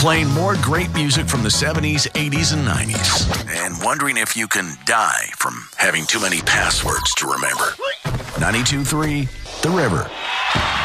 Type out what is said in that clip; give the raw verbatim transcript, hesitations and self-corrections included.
playing more great music from the seventies, eighties, and nineties. And wondering if you can die from having too many passwords to remember. ninety-two point three The River.